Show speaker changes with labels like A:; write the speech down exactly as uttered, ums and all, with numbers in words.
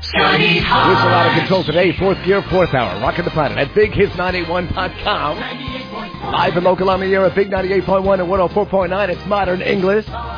A: Scotty High.
B: Whistle out of control today, fourth gear, fourth hour. Rocking the planet at big hits nine eight one dot com. Live and local on the air at Big ninety-eight point one and one oh four point nine. It's Modern English.